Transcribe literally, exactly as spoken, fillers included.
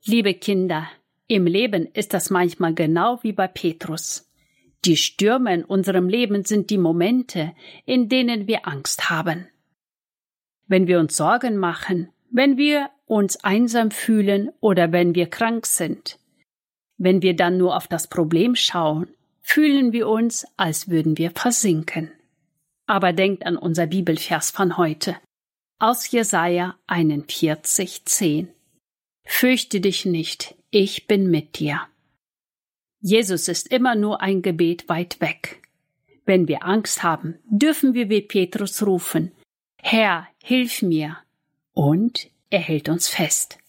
Liebe Kinder, im Leben ist das manchmal genau wie bei Petrus. Die Stürme in unserem Leben sind die Momente, in denen wir Angst haben. Wenn wir uns Sorgen machen, wenn wir uns einsam fühlen oder wenn wir krank sind. Wenn wir dann nur auf das Problem schauen, fühlen wir uns, als würden wir versinken. Aber denkt an unser Bibelvers von heute, aus Jesaja einundvierzig, zehn. Fürchte dich nicht, ich bin mit dir. Jesus ist immer nur ein Gebet weit weg. Wenn wir Angst haben, dürfen wir wie Petrus rufen, Herr, hilf mir, und er hält uns fest.